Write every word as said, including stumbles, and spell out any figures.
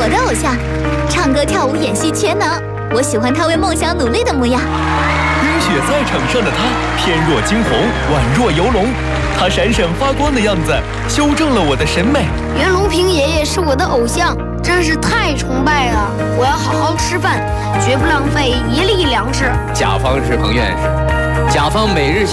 我的偶像，唱歌、跳舞、演戏全能。我喜欢他为梦想努力的模样。 冰雪赛场上的他，翩若惊鸿，宛若游龙。他闪闪发光的样子，修正了我的审美。 袁隆平爷爷是我的偶像，真是太崇拜了！我要好好吃饭，绝不浪费一粒粮食。 甲方是彭院士，甲方每日。